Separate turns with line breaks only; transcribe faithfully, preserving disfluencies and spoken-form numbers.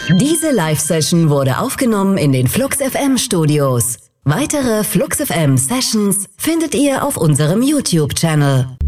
Diese Live-Session wurde aufgenommen in den Flux F M Studios. Weitere Flux F M Sessions findet ihr auf unserem YouTube-Channel.